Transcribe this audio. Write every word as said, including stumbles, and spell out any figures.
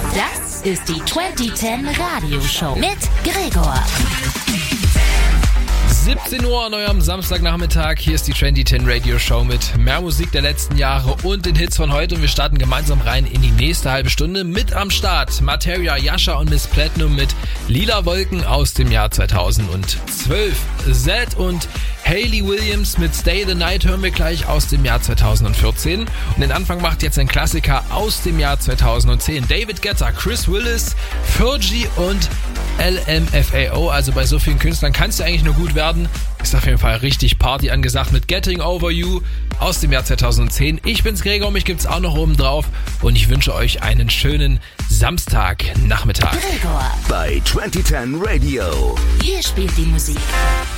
Das ist die zwanzig zehn Radioshow mit Gregor. siebzehn Uhr an eurem Samstagnachmittag. Hier ist die zwanzig zehn Radio Show mit mehr Musik der letzten Jahre und den Hits von heute. Und wir starten gemeinsam rein in die nächste halbe Stunde. Mit am Start Materia, Yasha und Miss Platinum mit Lila Wolken aus dem Jahr zweitausendzwölf. Zedd und Hayley Williams mit Stay the Night hören wir gleich aus dem Jahr zweitausendvierzehn. Und den Anfang macht jetzt ein Klassiker aus dem Jahr zweitausendzehn. David Guetta, Chris Willis, Fergie und L M F A O. Also bei so vielen Künstlern kann es ja eigentlich nur gut werden. Ist auf jeden Fall richtig Party angesagt mit Getting Over You aus dem Jahr zweitausendzehn. Ich bin's Gregor, mich gibt's auch noch oben drauf und ich wünsche euch einen schönen Samstagnachmittag. Gregor bei zwanzig zehn Radio. Hier spielt die Musik.